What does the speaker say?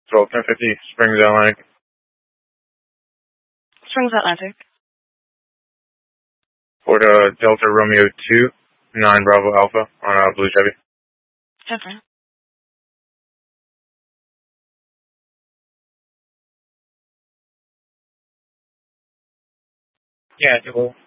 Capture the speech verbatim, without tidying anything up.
twelve ten fifty, Springs Atlantic. Springs Atlantic. Ford uh, Delta Romeo two, nine Bravo Alpha on uh, Blue Chevy. Okay. Yeah, it will.